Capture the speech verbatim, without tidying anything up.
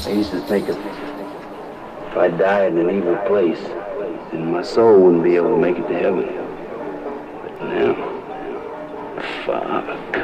I used to think if, if I died in an evil place, then my soul wouldn't be able to make it to heaven. But now, fuck.